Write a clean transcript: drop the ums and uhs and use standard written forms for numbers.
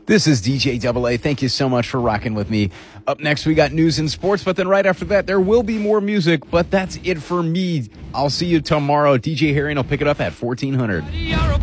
This is DJ Double A. Thank you so much for rocking with me. Up next, we got news and sports, but then right after that, there will be more music, but that's it for me. I'll see you tomorrow. DJ Herring will pick it up at 1400.